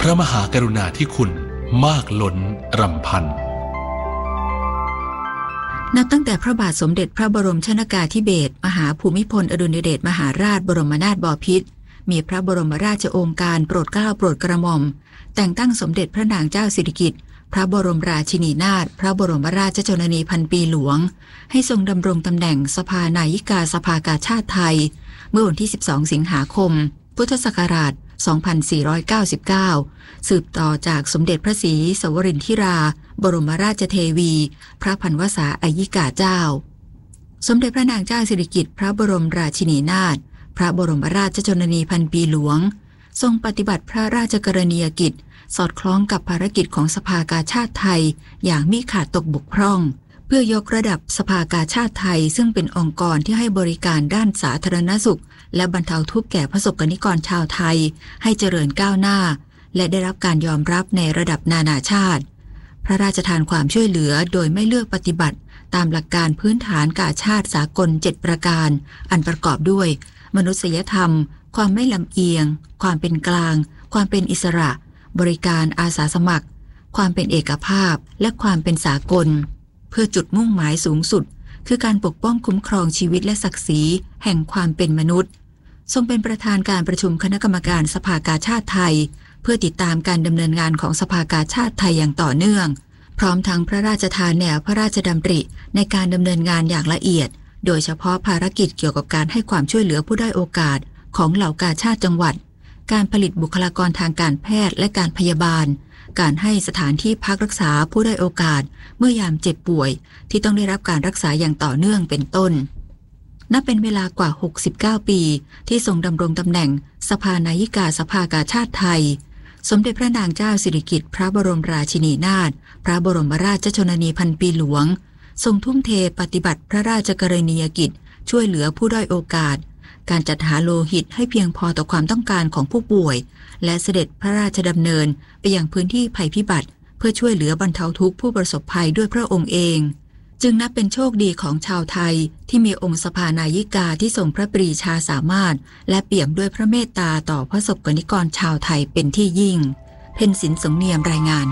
ระมหากรุณาธิคุณมากล้นรำพันนับตั้งแต่พระบาทสมเด็จพระบรมชนกาธิเบศรมหาภูมิพลอดุลยเดชมหาราชบรมนาถบพิตรมีพระบรมราชโองการโปรดเกล้าโปรดกระหม่อมแต่งตั้งสมเด็จพระนางเจ้าสิริกิติ์พระบรมราชินีนาถพระบรมราชชนนีพันปีหลวงให้ทรงดำรงตำแหน่งสภานายิกาสภากาชาดไทยเมื่อวันที่12สิงหาคมพุทธศักราช2499สืบต่อจากสมเด็จพระศรีสวรินทร์ธิราบรมราชเทวีพระพันวษาอัยยิกาเจ้าสมเด็จพระนางเจ้าสิริกิติ์พระบรมราชินีนาถพระบรมราชชนนีพันปีหลวงทรงปฏิบัติพระราชกรณียกิจสอดคล้องกับภารกิจของสภากาชาดไทยอย่างมิขาดตกบกพร่องเพื่อยกระดับสภากาชาดไทยซึ่งเป็นองค์กรที่ให้บริการด้านสาธารณสุขและบรรเทาทุกข์แก่ประสบกนิกรชาวไทยให้เจริญก้าวหน้าและได้รับการยอมรับในระดับนานาชาติพระราชทานความช่วยเหลือโดยไม่เลือกปฏิบัติตามหลักการพื้นฐานกาชาดสากล7ประการอันประกอบด้วยมนุษยธรรมความไม่ลำเอียงความเป็นกลางความเป็นอิสระบริการอาสาสมัครความเป็นเอกภาพและความเป็นสากลเพื่อจุดมุ่งหมายสูงสุดคือการปกป้องคุ้มครองชีวิตและศักดิ์ศรีแห่งความเป็นมนุษย์ทรงเป็นประธานการประชุมคณะกรรมการสภากาชาดไทยเพื่อติดตามการดำเนินงานของสภากาชาดไทยอย่างต่อเนื่องพร้อมทั้งพระราชทานแนวพระราชดำริในการดำเนินงานอย่างละเอียดโดยเฉพาะภารกิจเกี่ยวกับการให้ความช่วยเหลือผู้ด้อยโอกาสของเหล่ากาชาดจังหวัดการผลิตบุคลากรทางการแพทย์และการพยาบาลการให้สถานที่พักรักษาผู้ด้อยโอกาสเมื่อยามเจ็บป่วยที่ต้องได้รับการรักษาอย่างต่อเนื่องเป็นต้นนับเป็นเวลากว่า69ปีที่ทรงดำรงตำแหน่งสภานายิกาสภากาชาดไทยสมเด็จพระนางเจ้าสิริกิติ์พระบรมราชินีนาถพระบรมราชชนนีพันปีหลวงทรงทุ่มเทปฏิบัติพระราชกรณียกิจช่วยเหลือผู้ด้อยโอกาสการจัดหาโลหิตให้เพียงพอต่อความต้องการของผู้ป่วยและเสด็จพระราชดำเนินไปยังพื้นที่ภัยพิบัติเพื่อช่วยเหลือบรรเทาทุกข์ผู้ประสบภัยด้วยพระองค์เองจึงนับเป็นโชคดีของชาวไทยที่มีองค์สภานายิกาที่ทรงพระปรีชาสามารถและเปี่ยมด้วยพระเมตตาต่อพระประสบกนิกรชาวไทยเป็นที่ยิ่งเพ็ญศิลป์สงเนียมรายงาน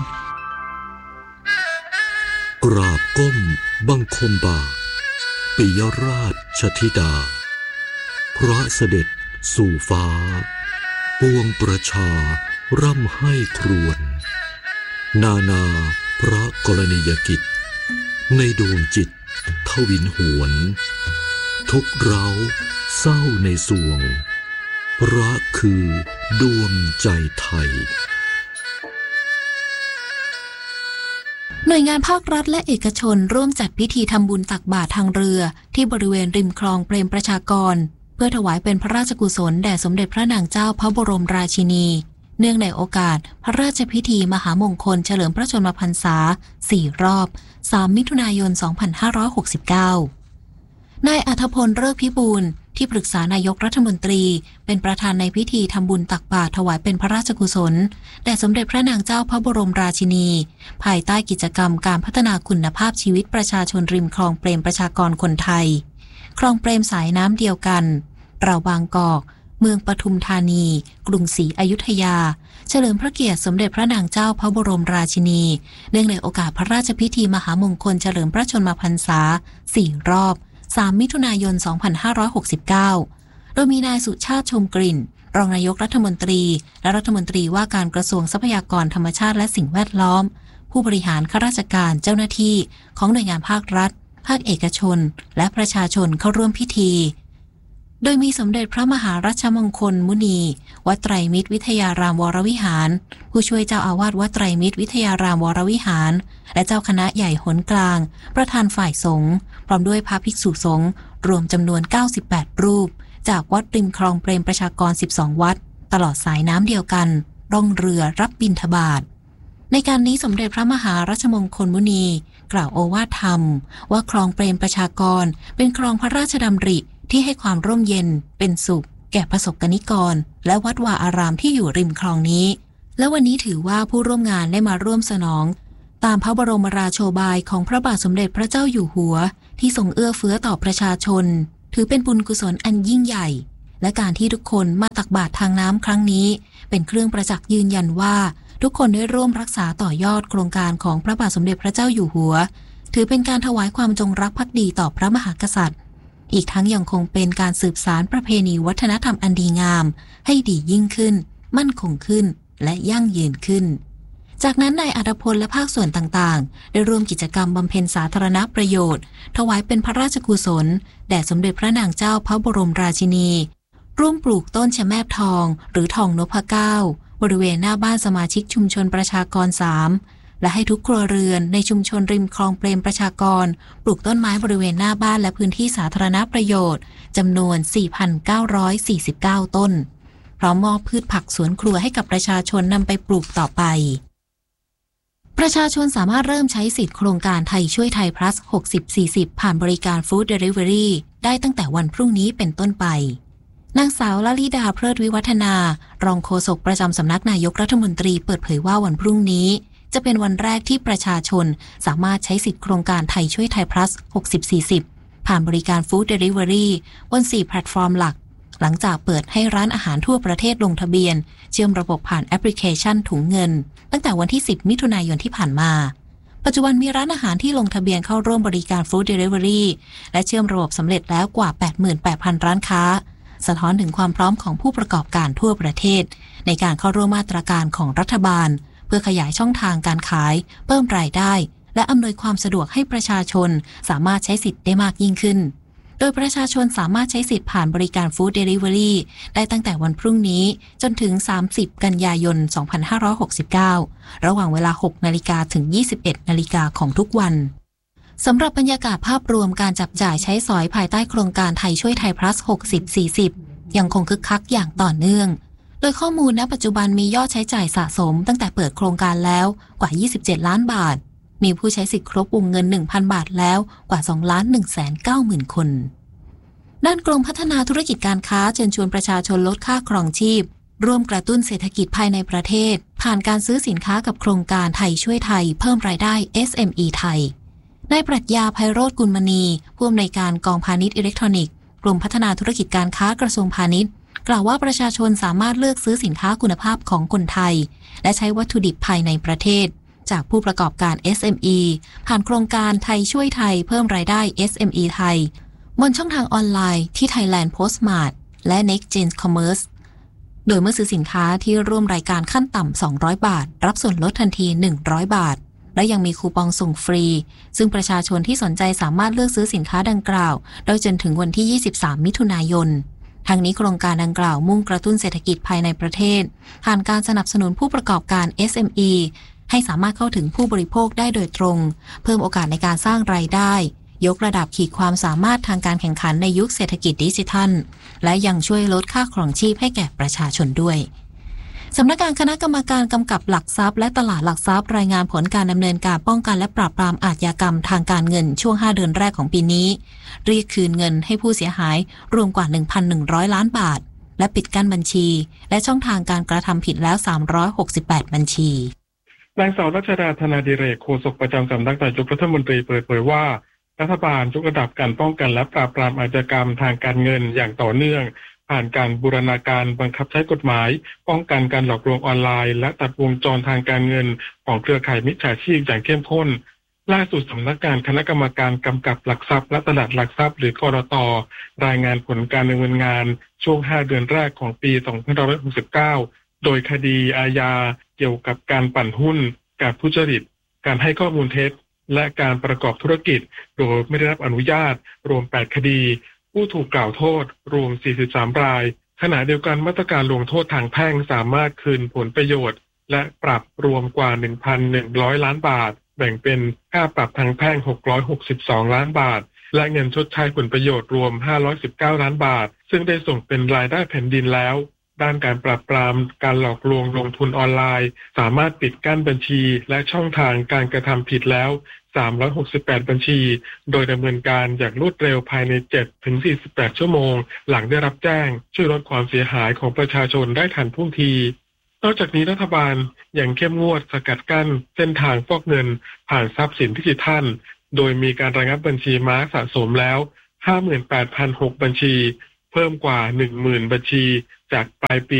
กราบก้มบังคมบาปิยราชธิดาพระเสด็จสู่ฟ้าปวงประชาร่ำให้ครวญนานาพระกรณียกิจในดวงจิตทวินหวนทุกเร้าเศร้าในสวงพระคือดวงใจไทยหน่วยงานภาครัฐและเอกชนร่วมจัดพิธีทำบุญตักบาตรทางเรือที่บริเวณริมคลองเปรมประชากรเพื่อถวายเป็นพระราชกุศลแด่สมเด็จพระนางเจ้าพระบรมราชินีเนื่องในโอกาสพระราชพิธีมหามงคลเฉลิมพระชนมพรรษา4 รอบ3 มิถุนายน 2569นายอัธพลฤกษ์พิบูลที่ปรึกษานายกรัฐมนตรีเป็นประธานในพิธีทำบุญตักบาตรถวายเป็นพระราชกุศลแด่สมเด็จพระนางเจ้าพระบรมราชินีภายใต้กิจกรรมการพัฒนาคุณภาพชีวิตประชาชนริมคลองเปรมประชากรคนไทยคลองเปรมสายน้ำเดียวกันเราบางกอกเมืองปทุมธานีกรุงศรีอยุธยาเฉลิมพระเกียรติสมเด็จพระนางเจ้าพระบรมราชินีเนื่องในโอกาสพระราชพิธีมหามงคลเฉลิมพระชนมพรรษา4 รอบ3 มิถุนายน 2569โดยมีนายสุชาติชมกลิ่นรองนายกรัฐมนตรีและรัฐมนตรีว่าการกระทรวงทรัพยากรธรรมชาติและสิ่งแวดล้อมผู้บริหารข้าราชการเจ้าหน้าที่ของหน่วยงานภาครัฐภาคเอกชนและประชาชนเข้าร่วมพิธีโดยมีสมเด็จพระมหารัชมงคลมุนีวัดไตรมิตรวิทยารามวรวิหารผู้ช่วยเจ้าอาวาสวัดไตรมิตรวิทยารามวรวิหารและเจ้าคณะใหญ่หนกลางประธานฝ่ายสงฆ์พร้อมด้วยพระภิกษุสงฆ์รวมจำนวน98 รูปจากวัดริมคลองเปรมประชากร12 วัดตลอดสายน้ำเดียวกันร่องเรือรับบิณฑบาตในการนี้สมเด็จพระมหารัชมงคลมุนีกล่าวโอวาทธรรมว่าคลองเปรมประชากรเป็นคลองพระราชดำริที่ให้ความร่มเย็นเป็นสุขแก่ประสบกนิกรและวัดวาอารามที่อยู่ริมคลองนี้และวันนี้ถือว่าผู้ร่วมงานได้มาร่วมสนองตามพระบรมราโชบายของพระบาทสมเด็จพระเจ้าอยู่หัวที่ทรงเอื้อเฟื้อต่อประชาชนถือเป็นบุญกุศลอันยิ่งใหญ่และการที่ทุกคนมาตักบาตรทางน้ำครั้งนี้เป็นเครื่องประจักษ์ยืนยันว่าทุกคนได้ร่วมรักษาต่อยอดโครงการของพระบาทสมเด็จพระเจ้าอยู่หัวถือเป็นการถวายความจงรักภักดีต่อพระมหากษัตริย์อีกทั้งยังคงเป็นการสืบสานประเพณีวัฒนธรรมอันดีงามให้ดียิ่งขึ้นมั่นคงขึ้นและยั่งยืนขึ้นจากนั้นนายอัฏฐพลและภาคส่วนต่างๆได้ร่วมกิจกรรมบำเพ็ญสาธารณประโยชน์ถวายเป็นพระราชกุศลแด่สมเด็จพระนางเจ้าพระบรมราชินีร่วมปลูกต้นชะแมบทองหรือทองนพเก้าบริเวณหน้าบ้านสมาชิกชุมชนประชากร3และให้ทุกครัวเรือนในชุมชนริมคลองเปรมประชากรปลูกต้นไม้บริเวณหน้าบ้านและพื้นที่สาธารณประโยชน์จำนวน 4,949 ต้นพร้อมมอบพืชผักสวนครัวให้กับประชาชนนำไปปลูกต่อไปประชาชนสามารถเริ่มใช้สิทธิโครงการไทยช่วยไทย plus 60-40 ผ่านบริการ Food Delivery ได้ตั้งแต่วันพรุ่งนี้เป็นต้นไปนางสาวลลิดาเพลิดวิวัฒนารองโฆษกประจำสำนักนายกรัฐมนตรีเปิดเผยว่าวันพรุ่งนี้จะเป็นวันแรกที่ประชาชนสามารถใช้สิทธิโครงการไทยช่วยไทย plus 60-40 ผ่านบริการ Food Delivery บน 4 แพลตฟอร์มหลักหลังจากเปิดให้ร้านอาหารทั่วประเทศลงทะเบียนเชื่อมระบบผ่านแอปพลิเคชันถุงเงินตั้งแต่วันที่10มิถุนายนที่ผ่านมาปัจจุบันมีร้านอาหารที่ลงทะเบียนเข้าร่วมบริการ Food Delivery และเชื่อมระบบสำเร็จแล้วกว่า 88,000 ร้านค้าสะท้อนถึงความพร้อมของผู้ประกอบการทั่วประเทศในการเข้าร่วมมาตรการของรัฐบาลเพื่อขยายช่องทางการขายเพิ่มรายได้และอำนวยความสะดวกให้ประชาชนสามารถใช้สิทธิ์ได้มากยิ่งขึ้นโดยประชาชนสามารถใช้สิทธิ์ผ่านบริการ Food Delivery ได้ตั้งแต่วันพรุ่งนี้จนถึง30กันยายน2569ระหว่างเวลา 6 นาฬิกาถึง 21 นาฬิกาของทุกวันสำหรับบรรยากาศภาพรวมการจับจ่ายใช้สอยภายใต้โครงการไทยช่วยไทย plus 60-40 ยังคงคึกคักอย่างต่อเนื่องโดยข้อมูลณปัจจุบันมียอดใช้จ่ายสะสมตั้งแต่เปิดโครงการแล้วกว่า27ล้านบาทมีผู้ใช้สิทธิ์ครบวงเงิน 1,000 บาทแล้วกว่า 2,190,000 คนด้านกรมพัฒนาธุรกิจการค้าเชิญชวนประชาชนลดค่าครองชีพร่วมกระตุ้นเศรษฐกิจภายในประเทศผ่านการซื้อสินค้ากับโครงการไทยช่วยไทยเพิ่มรายได้ SME ไทยนายปรัชญาไพโรจน์กุลมณีผู้อำนวยการกองพาณิชย์อิเล็กทรอนิกส์กรมพัฒนาธุรกิจการค้ากระทรวงพาณิชย์กล่าวว่าประชาชนสามารถเลือกซื้อสินค้าคุณภาพของคนไทยและใช้วัตถุดิบภายในประเทศจากผู้ประกอบการ SME ผ่านโครงการไทยช่วยไทยเพิ่มรายได้ SME ไทยบนช่องทางออนไลน์ที่ Thailand Postmart และ Next Gen Commerce โดยเมื่อซื้อสินค้าที่ร่วมรายการขั้นต่ำ200 บาทรับส่วนลดทันที100 บาทและยังมีคูปองส่งฟรีซึ่งประชาชนที่สนใจสามารถเลือกซื้อสินค้าดังกล่าวโดยจนถึงวันที่23มิถุนายนทางนี้โครงการดังกล่าวมุ่งกระตุ้นเศรษฐกิจภายในประเทศผ่านการสนับสนุนผู้ประกอบการ SME ให้สามารถเข้าถึงผู้บริโภคได้โดยตรงเพิ่มโอกาสในการสร้างรายได้ยกระดับขีดความสามารถทางการแข่งขันในยุคเศรษฐกิจดิจิทัลและยังช่วยลดค่าครองชีพให้แก่ประชาชนด้วยสำนักงานคณะกรรมการกำกับหลักทรัพย์และตลาดหลักทรัพย์รายงานผลการดำเนินการป้องกันและปราบปรามอาชญากรรมทางการเงินช่วง5เดือนแรกของปีนี้เรียกคืนเงินให้ผู้เสียหายรวมกว่า 1,100 ล้านบาทและปิดกั้นบัญชีและช่องทางการกระทำผิดแล้ว368บัญชีนางสาวรัชดาธนาดิเรกโฆษกประจำสำนักนายกรัฐมนตรีเปิดเผยว่ารัฐบาลยกระดับการป้องกันและปราบปรามอาชญากรรมทางการเงินอย่างต่อเนื่องผ่านการบูรณาการบังคับใช้กฎหมายป้องกันการหลอกลวงออนไลน์และตัดวงจรทางการเงินของเครือข่ายมิจฉาชีพอย่างเข้มข้นล่าสุดสำนักงานคณะกรรมการกำกับหลักทรัพย์และตลาดหลักทรัพย์หรือกรต.รายงานผลการดำเนินงานช่วง5เดือนแรกของปี2569โดยคดีอาญาเกี่ยวกับการปั่นหุ้นการทุจริตการให้ข้อมูลเท็จและการประกอบธุรกิจโดยไม่ได้รับอนุญาตรวม8คดีผู้ถูกกล่าวโทษรวม43รายขณะเดียวกันมาตรการลงโทษทางแพ่งสามารถคืนผลประโยชน์และปรับรวมกว่า 1,100 ล้านบาทแบ่งเป็นค่าปรับทางแพ่ง662ล้านบาทและเงินชดใช้ผลประโยชน์รวม519ล้านบาทซึ่งได้ส่งเป็นรายได้แผ่นดินแล้วด้านการปราบปรามการหลอกลวงลงทุนออนไลน์สามารถปิดกั้นบัญชีและช่องทางการกระทำผิดแล้ว368บัญชีโดยดำเนินการอย่างรวดเร็วภายใน 7-48 ชั่วโมงหลังได้รับแจ้งช่วยลดความเสียหายของประชาชนได้ทันท่วงทีนอกจากนี้รัฐบาลยังเข้มงวดสกัดกั้นเส้นทางฟอกเงินผ่านทรัพย์สินดิจิทัลโดยมีการระงับบัญชีม้าสะสมแล้ว 58,006 บัญชีเพิ่มกว่า 10,000 บัญชีจากปลายปี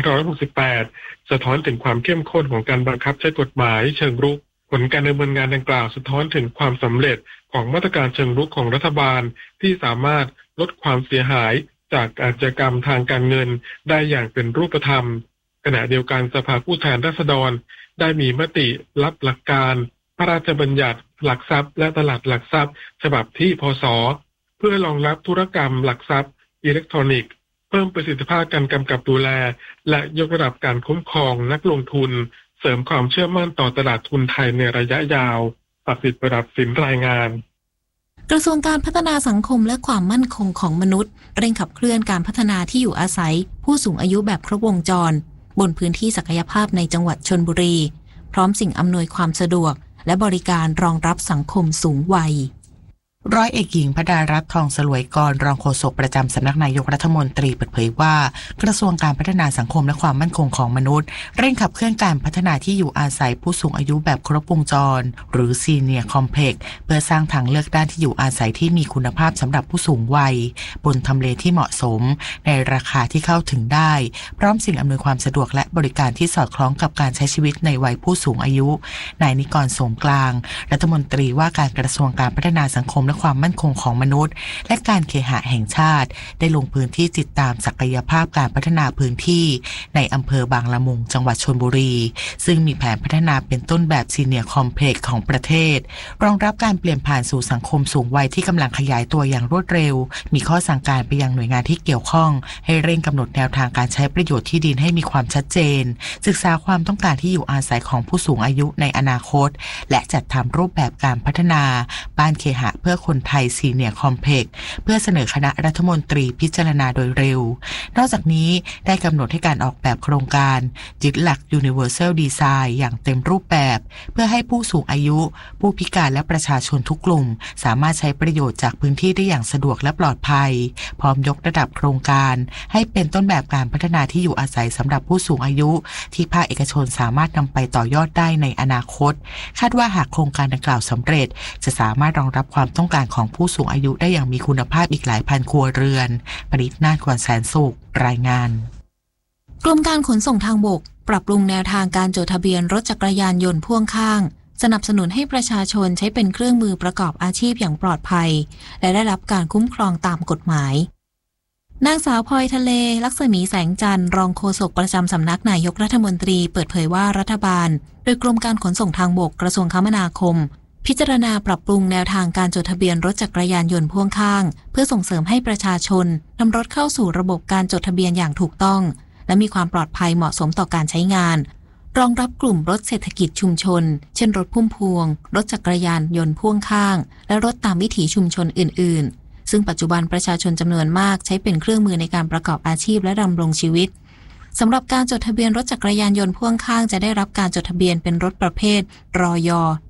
2568 สะท้อนถึงความเข้มข้นของการบังคับใช้กฎหมายเชิงรุกผลการดำเนินงานดังกล่าวสะท้อนถึงความสำเร็จของมาตรการเชิงรุกของรัฐบาลที่สามารถลดความเสียหายจากอาชญากรรมทางการเงินได้อย่างเป็นรูปธรรมขณะเดียวกันสภาผู้แทนราษฎรได้มีมติรับหลักการพระราชบัญญัติหลักทรัพย์และตลาดหลักทรัพย์ฉบับที่พ.ศ. เพื่อรองรับธุรกรรมหลักทรัพย์อิเล็กทรอนิกส์เพิ่มประสิทธิภาพการกำกับดูแลและยกระดับการคุ้มครองนักลงทุนเสริมความเชื่อมั่นต่อตลาดทุนไทยในระยะยาวประสิทธิ์ประดับสินรายงานกระทรวงการพัฒนาสังคมและความมั่นคงของมนุษย์เร่งขับเคลื่อนการพัฒนาที่อยู่อาศัยผู้สูงอายุแบบครบวงจรบนพื้นที่ศักยภาพในจังหวัดชลบุรีพร้อมสิ่งอำนวยความสะดวกและบริการรองรับสังคมสูงวัยร้อยเอกหญิงพดารัตน์ทองสลวยกรรองโฆษกประจำสำนักนายกรัฐมนตรีเปิดเผยว่ากระทรวงการพัฒนาสังคมและความมั่นคงของมนุษย์เร่งขับเคลื่อนการพัฒนาที่อยู่อาศัยผู้สูงอายุแบบครบวงจรหรือ Senior Complex เพื่อสร้างทางเลือกด้านที่อยู่อาศัยที่มีคุณภาพสำหรับผู้สูงวัยบนทำเลที่เหมาะสมในราคาที่เข้าถึงได้พร้อมสิ่งอำนวยความสะดวกและบริการที่สอดคล้องกับการใช้ชีวิตในวัยผู้สูงอายุนายนิกร โสมกลางรัฐมนตรีว่าการกระทรวงการพัฒนาสังคมและความมั่นคงของมนุษย์และการเคหะแห่งชาติได้ลงพื้นที่ติดตามศักยภาพการพัฒนาพื้นที่ในอำเภอบางละมุงจังหวัดชลบุรีซึ่งมีแผนพัฒนาเป็นต้นแบบ Senior Complex ของประเทศรองรับการเปลี่ยนผ่านสู่สังคมสูงวัยที่กำลังขยายตัวอย่างรวดเร็วมีข้อสั่งการไปยังหน่วยงานที่เกี่ยวข้องให้เร่งกำหนดแนวทางการใช้ประโยชน์ที่ดินให้มีความชัดเจนศึกษาความต้องการที่อยู่อาศัยของผู้สูงอายุในอนาคตและจัดทำรูปแบบการพัฒนาบ้านเคหะเพื่อคนไทยSenior Complex เพื่อเสนอคณะรัฐมนตรีพิจารณาโดยเร็วนอกจากนี้ได้กำหนดให้การออกแบบโครงการยึดหลัก Universal Design อย่างเต็มรูปแบบเพื่อให้ผู้สูงอายุผู้พิการและประชาชนทุกกลุ่มสามารถใช้ประโยชน์จากพื้นที่ได้อย่างสะดวกและปลอดภัยพร้อมยกระดับโครงการให้เป็นต้นแบบการพัฒนาที่อยู่อาศัยสำหรับผู้สูงอายุที่ภาคเอกชนสามารถนำไปต่อยอดได้ในอนาคตคาดว่าหากโครงการดังกล่าวสำเร็จจะสามารถรองรับความต้องการของผู้สูงอายุได้อย่างมีคุณภาพอีกหลายพันครัวเรือนปริศนาถ กวนแสนสุขรายงานกรมการขนส่งทางบกปรับปรุงแนวทางการจดทะเบียนรถจักรยานยนต์พ่วงข้างสนับสนุนให้ประชาชนใช้เป็นเครื่องมือประกอบอาชีพอย่างปลอดภัยและได้รับการคุ้มครองตามกฎหมายนางสาวพลอยทะเลลักษมีแสงจันทร์รองโฆษกประจำสำนักนายกรัฐมนตรีเปิดเผยว่ารัฐบาลโดยกรมการขนส่งทางบกกระทรวงคมนาคมพิจารณาปรับปรุงแนวทางการจดทะเบียนรถจักรยานยนต์พ่วงข้างเพื่อส่งเสริมให้ประชาชนนำรถเข้าสู่ระบบการจดทะเบียนอย่างถูกต้องและมีความปลอดภัยเหมาะสมต่อการใช้งานรองรับกลุ่มรถเศรษฐกิจชุมชนเช่นรถพุ่มพวงรถจักรยานยนต์พ่วงข้างและรถตามวิถีชุมชนอื่นๆซึ่งปัจจุบันประชาชนจำนวนมากใช้เป็นเครื่องมือในการประกอบอาชีพและดำรงชีวิตสำหรับการจดทะเบียนรถจักรยานยนต์พ่วงข้างจะได้รับการจดทะเบียนเป็นรถประเภทรย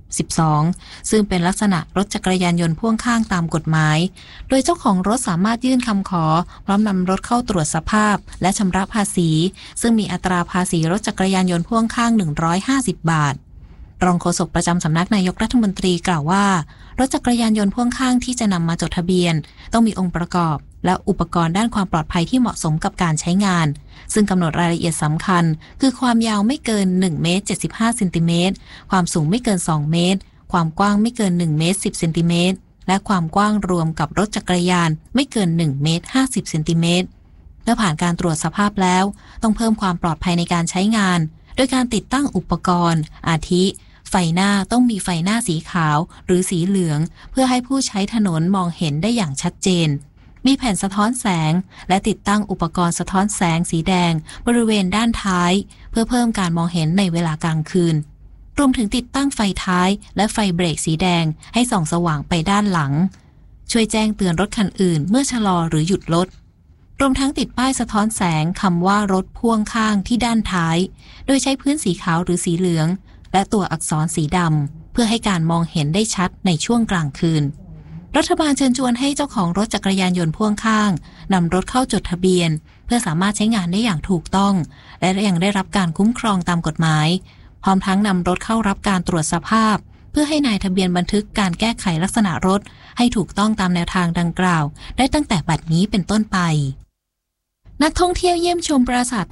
12ซึ่งเป็นลักษณะรถจักรยานยนต์พ่วงข้างตามกฎหมายโดยเจ้าของรถสามารถยื่นคำขอพร้อมนำรถเข้าตรวจสภาพและชำระภาษีซึ่งมีอัตราภาษีรถจักรยานยนต์พ่วงข้าง150 บาทรองโฆษกประจำสำนักนายกรัฐมนตรีกล่าวว่ารถจักรยานยนต์พ่วงข้างที่จะนำมาจดทะเบียนต้องมีองค์ประกอบและอุปกรณ์ด้านความปลอดภัยที่เหมาะสมกับการใช้งานซึ่งกำหนดรายละเอียดสำคัญคือความยาวไม่เกิน1เมตร75เซนติเมตรความสูงไม่เกิน2เมตรความกว้างไม่เกิน1เมตร10เซนติเมตรและความกว้างรวมกับรถจักรยานไม่เกิน1เมตร50เซนติเมตรและผ่านการตรวจสภาพแล้วต้องเพิ่มความปลอดภัยในการใช้งานโดยการติดตั้งอุปกรณ์อาทิไฟหน้าต้องมีไฟหน้าสีขาวหรือสีเหลืองเพื่อให้ผู้ใช้ถนนมองเห็นได้อย่างชัดเจนมีแผ่นสะท้อนแสงและติดตั้งอุปกรณ์สะท้อนแสงสีแดงบริเวณด้านท้ายเพื่อเพิ่มการมองเห็นในเวลากลางคืนรวมถึงติดตั้งไฟท้ายและไฟเบรกสีแดงให้ส่องสว่างไปด้านหลังช่วยแจ้งเตือนรถคันอื่นเมื่อชะลอหรือหยุดรถรวมทั้งติดป้ายสะท้อนแสงคำว่ารถพ่วงข้างที่ด้านท้ายโดยใช้พื้นสีขาวหรือสีเหลืองและตัวอักษรสีดำเพื่อให้การมองเห็นได้ชัดในช่วงกลางคืนรัฐบาลเชิญชวนให้เจ้าของรถจักรยานยนต์พ่วงข้างนำรถเข้าจดทะเบียนเพื่อสามารถใช้งานได้อย่างถูกต้องและยังได้รับการคุ้มครองตามกฎหมายพร้อมทั้งนำรถเข้ารับการตรวจสภาพเพื่อให้นายทะเบียนบันทึกการแก้ไขลักษณะรถให้ถูกต้องตามแนวทางดังกล่าวได้ตั้งแต่บัดนี้เป็นต้นไปนักท่องเที่ยวเยี่ยมชมปราสาท